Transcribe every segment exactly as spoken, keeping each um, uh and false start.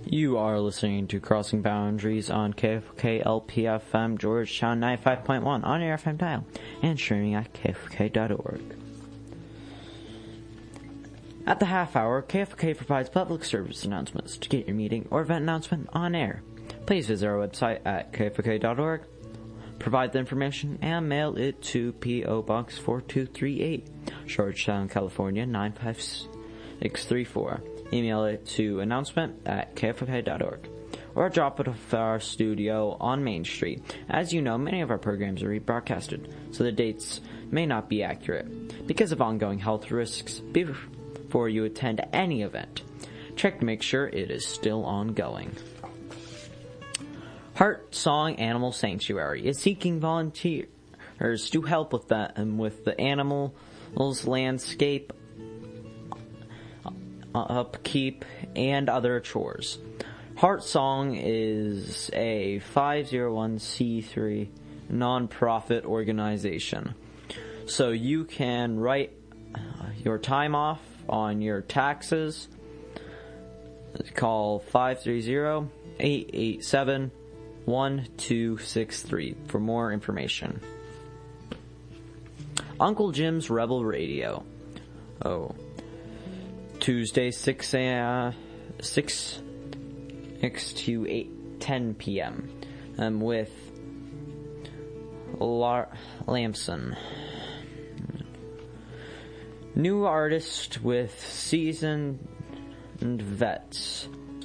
You are listening to Crossing Boundaries on K F K L P F M Georgetown ninety-five point one on your F M dial and streaming at K F K dot org. At the half hour, K F K provides public service announcements. To get your meeting or event announcement on air, please visit our website at K F K dot org, provide the information, and mail it to P O. Box four two three eight, Georgetown, California nine five six three four. Email it to announcement at K F K dot org, or drop it off our studio on Main Street. As you know, many of our programs are rebroadcasted, so the dates may not be accurate. Because of ongoing health risks, before you attend any event, check to make sure it is still ongoing. Heart Song Animal Sanctuary is seeking volunteers to help with that and with the animals landscape upkeep, and other chores. Heart Song is a five oh one c three nonprofit organization. So you can write your time off on your taxes. Call five three zero, eight eight seven, one two six three for more information. Uncle Jim's Rebel Radio. Oh. Tuesday, six a.m. six to eight ten p.m. Um, with Lar- Lamson. New artist with seasoned vets.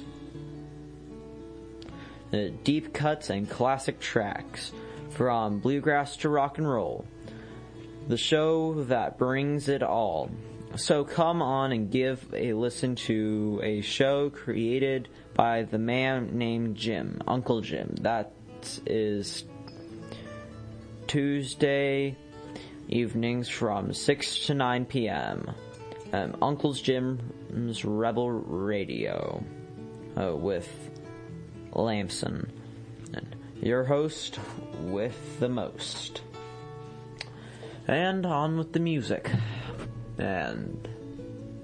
Uh, deep cuts and classic tracks. From bluegrass to rock and roll. The show that brings it all. So come on and give a listen to a show created by the man named Jim, Uncle Jim. That is Tuesday evenings from six to nine p.m. Um, Uncle Jim's Rebel Radio uh, with Lamson. And your host with the most. And on with the music. And